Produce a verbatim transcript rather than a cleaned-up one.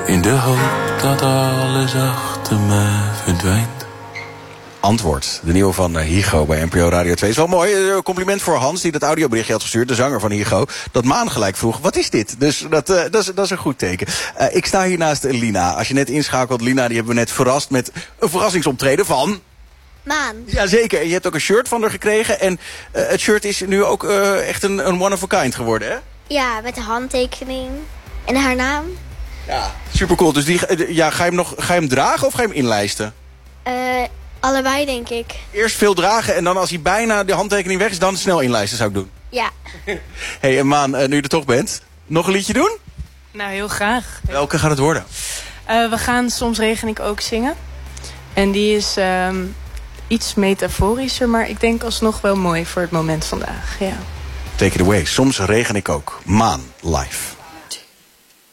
in de hoop dat alles achter me verdwijnt. Antwoord, de nieuwe van Hygo bij N P O Radio twee. Is wel mooi, compliment voor Hans die dat audioberichtje had gestuurd, de zanger van Hygo. Dat Maan gelijk vroeg, wat is dit? Dus dat, uh, dat, is, dat is een goed teken. Uh, ik sta hier naast Lina. Als je net inschakelt, Lina, die hebben we net verrast met een verrassingsoptreden van... Maan. Jazeker, en je hebt ook een shirt van haar gekregen. En uh, het shirt is nu ook uh, echt een, een one of a kind geworden, hè? Ja, met de handtekening en haar naam. Ja, supercool. Dus die, ja, ga, je hem nog, ga je hem dragen of ga je hem inlijsten? Uh, allebei, denk ik. Eerst veel dragen en dan als hij bijna de handtekening weg is, dan snel inlijsten zou ik doen. Ja. Hey, en Maan, uh, nu je er toch bent, nog een liedje doen? Nou, heel graag. Welke gaat het worden? Uh, we gaan Soms regen ik ook zingen. En die is um, iets metaforischer, maar ik denk alsnog wel mooi voor het moment vandaag. Ja. Take it away. Soms regen ik ook. Maan live.